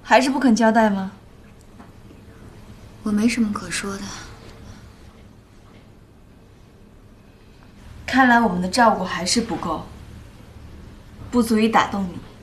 还是不肯交代吗？ 我没什么可说的。 看来我们的照顾还是不够，不足以打动你。